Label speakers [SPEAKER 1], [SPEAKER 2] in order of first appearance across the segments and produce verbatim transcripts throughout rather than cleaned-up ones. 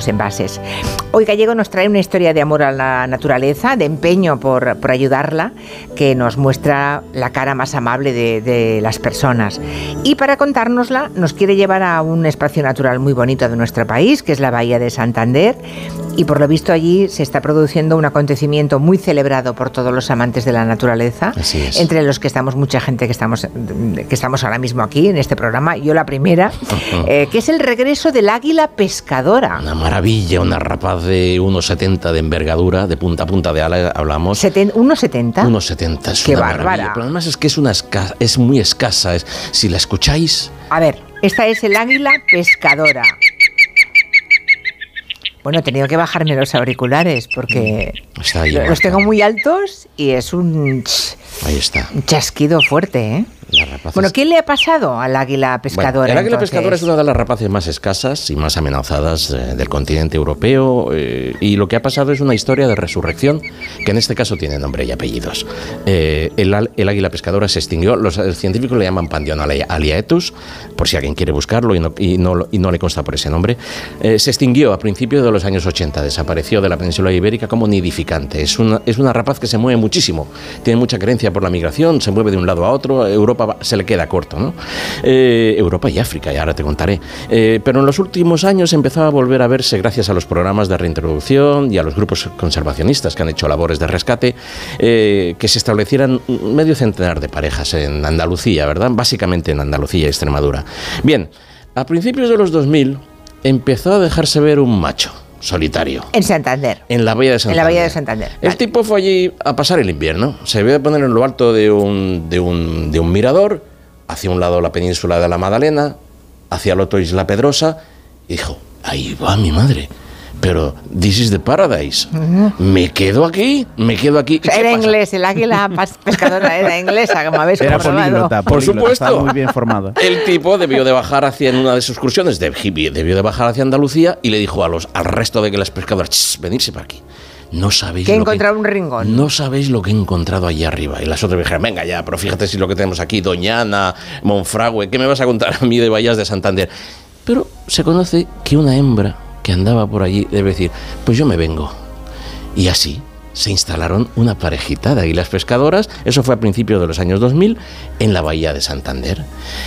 [SPEAKER 1] envases. Hoy Gallego nos trae una historia de amor a la naturaleza, de empeño por, por ayudarla, que nos muestra la cara más amable de, de las personas. Y para contárnosla nos quiere llevar a un espacio natural muy bonito de nuestro país, que es la Bahía de Santander, y por lo visto allí se está produciendo un acontecimiento muy celebrado por todos los amantes de la naturaleza,
[SPEAKER 2] Así es.
[SPEAKER 1] entre los que estamos mucha gente que estamos, que estamos ahora mismo aquí en este programa, yo la primera, eh, que es el regreso del águila pescadora.
[SPEAKER 2] Una maravilla, una rapaz de uno setenta de envergadura, de punta a punta de ala, hablamos.
[SPEAKER 1] ¿uno setenta?
[SPEAKER 2] uno setenta, es
[SPEAKER 1] ¡Qué
[SPEAKER 2] una
[SPEAKER 1] bárbara!
[SPEAKER 2] maravilla. Pero además es que es, una esca- es muy escasa. Es, si la escucháis...
[SPEAKER 1] A ver, esta es el águila pescadora. Bueno, he tenido que bajarme los auriculares porque
[SPEAKER 2] Está ahí,
[SPEAKER 1] los
[SPEAKER 2] marca.
[SPEAKER 1] tengo muy altos y es un, ch-
[SPEAKER 2] Ahí está.
[SPEAKER 1] un chasquido fuerte, ¿eh?
[SPEAKER 2] La rapaz
[SPEAKER 1] Bueno,
[SPEAKER 2] es-
[SPEAKER 1] ¿qué le ha pasado al águila pescadora?
[SPEAKER 2] Bueno, el águila
[SPEAKER 1] entonces?
[SPEAKER 2] pescadora es una de las rapaces más escasas y más amenazadas eh, del continente europeo, eh, y lo que ha pasado es una historia de resurrección que en este caso tiene nombre y apellidos. Eh, el, al- el águila pescadora se extinguió, los eh, científicos le llaman Pandion alea- aliaetus, por si alguien quiere buscarlo y no, y no, lo- y no le consta por ese nombre. Eh, se extinguió a principios de los años ochenta, desapareció de la península ibérica como nidificante. Es una, es una rapaz que se mueve muchísimo, tiene mucha creencia por la migración, se mueve de un lado a otro, Europa va- se le queda corto. ¿no? Eh, Europa y África, y ahora te contaré. Eh, pero en los últimos años empezó a volver a verse gracias a los programas de reintroducción y a los grupos conservacionistas que han hecho labores de rescate, eh, que se establecieran medio centenar de parejas en Andalucía, ¿verdad? Básicamente en Andalucía y Extremadura. Bien, a principios de los dos mil empezó a dejarse ver un macho solitario.
[SPEAKER 1] En Santander.
[SPEAKER 2] En la Bahía de Santander.
[SPEAKER 1] En la Bahía de Santander.
[SPEAKER 2] El
[SPEAKER 1] Vale.
[SPEAKER 2] tipo fue allí a pasar el invierno. Se vio poner en lo alto de un, de un, de un mirador, hacia un lado la península de la Magdalena, hacia el otro Isla Pedrosa, y dijo, ahí va mi madre. Pero this is the paradise. Uh-huh. Me quedo aquí, me quedo aquí.
[SPEAKER 1] O sea, era pasa? Inglés, el águila pescadora era inglesa, como habéis
[SPEAKER 3] era
[SPEAKER 1] comprobado.
[SPEAKER 3] Políglota,
[SPEAKER 2] por supuesto.
[SPEAKER 3] Estaba muy bien formado.
[SPEAKER 2] El tipo debió de bajar hacia en una de sus excursiones, de, debió de bajar hacia Andalucía y le dijo a los, al resto de que las pescadoras, venirse para aquí. No sabéis
[SPEAKER 1] que he
[SPEAKER 2] lo
[SPEAKER 1] encontrado
[SPEAKER 2] que,
[SPEAKER 1] un ringón.
[SPEAKER 2] No sabéis lo que he encontrado allí arriba. Y las otras dijeron, venga ya, pero fíjate si lo que tenemos aquí, Doñana, Monfragüe, ¿qué me vas a contar a mí de Bahías de Santander? Pero se conoce que una hembra que andaba por allí debe decir, pues yo me vengo. Y así se instalaron una parejita de águilas pescadoras, eso fue a principios de los años dos mil, en la Bahía de Santander.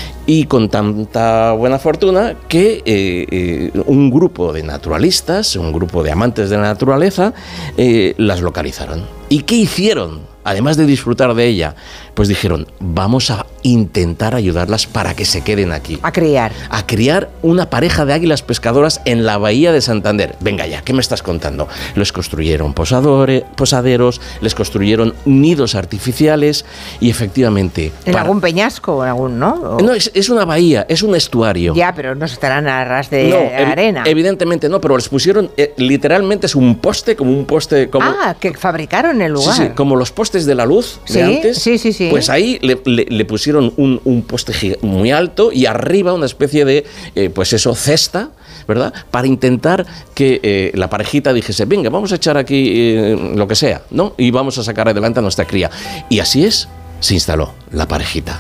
[SPEAKER 2] Y con tanta buena fortuna que eh, eh, un grupo de naturalistas, un grupo de amantes de la naturaleza, eh, las localizaron. ¿Y qué hicieron? Además de disfrutar de ella, pues dijeron, vamos a intentar ayudarlas para que se queden aquí.
[SPEAKER 1] A criar.
[SPEAKER 2] A criar una pareja de águilas pescadoras en la Bahía de Santander. Venga ya, ¿qué me estás contando? Les construyeron posadores, posaderos, les construyeron nidos artificiales y efectivamente...
[SPEAKER 1] ¿En
[SPEAKER 2] para...
[SPEAKER 1] algún peñasco o en algún, no? ¿O...
[SPEAKER 2] No, es, es una bahía, es un estuario.
[SPEAKER 1] Ya, pero no estarán a ras de
[SPEAKER 2] no, ev-
[SPEAKER 1] arena.
[SPEAKER 2] Evidentemente no, pero les pusieron, eh, literalmente es un poste, como un poste... Como,
[SPEAKER 1] ah, que fabricaron el lugar.
[SPEAKER 2] Sí, sí, como los postes de la luz
[SPEAKER 1] ¿Sí?
[SPEAKER 2] de antes.
[SPEAKER 1] Sí, sí, sí.
[SPEAKER 2] Pues ahí le, le, le pusieron un, un poste giga- muy alto y arriba una especie de, eh, pues eso, cesta, ¿verdad? Para intentar que eh, la parejita dijese, venga, vamos a echar aquí eh, lo que sea, ¿no? Y vamos a sacar adelante a nuestra cría. Y así es, se instaló la parejita.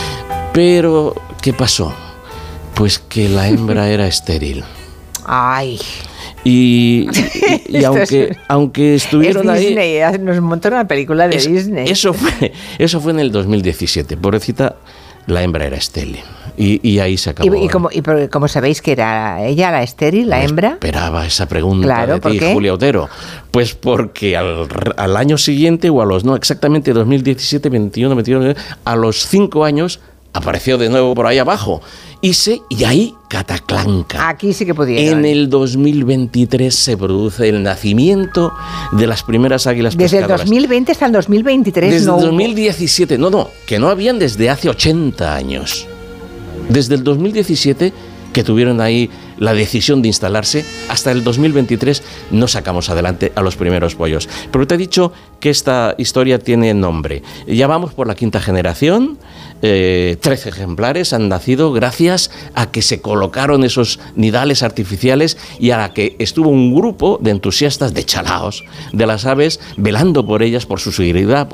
[SPEAKER 2] Pero, ¿qué pasó? Pues que la hembra era estéril.
[SPEAKER 1] Ay.
[SPEAKER 2] Y, y, y aunque,
[SPEAKER 1] es,
[SPEAKER 2] aunque estuvieron
[SPEAKER 1] es Disney,
[SPEAKER 2] ahí...
[SPEAKER 1] nos montó una película de
[SPEAKER 2] es,
[SPEAKER 1] Disney.
[SPEAKER 2] Eso fue, eso fue en el dos mil diecisiete. Pobrecita, la hembra era estéril. Y, y ahí se acabó.
[SPEAKER 1] ¿Y, y, como, y como sabéis que era ella la estéril, la
[SPEAKER 2] no
[SPEAKER 1] hembra?
[SPEAKER 2] Esperaba esa pregunta
[SPEAKER 1] claro,
[SPEAKER 2] de
[SPEAKER 1] ¿por
[SPEAKER 2] ti,
[SPEAKER 1] qué?
[SPEAKER 2] Julia Otero. Pues porque al, al año siguiente, o a los, no, exactamente dos mil diecisiete, veintiuno, veintiuno, a los cinco años apareció de nuevo por ahí abajo. Y, se, y ahí, cataclanca.
[SPEAKER 1] Aquí sí que pudieron.
[SPEAKER 2] En el dos mil veintitrés se produce el nacimiento de las primeras águilas
[SPEAKER 1] desde
[SPEAKER 2] pescadoras.
[SPEAKER 1] Desde el dos mil veinte hasta el dos mil veintitrés
[SPEAKER 2] Desde
[SPEAKER 1] no
[SPEAKER 2] el dos mil diecisiete, no, no, que no habían desde hace ochenta años. Desde el dos mil diecisiete, que tuvieron ahí la decisión de instalarse, hasta el dos mil veintitrés no sacamos adelante a los primeros pollos. Pero te he dicho que esta historia tiene nombre. Ya vamos por la quinta generación, eh, trece ejemplares han nacido gracias a que se colocaron esos nidales artificiales y a la que estuvo un grupo de entusiastas, de chalaos, de las aves, velando por ellas, por su seguridad,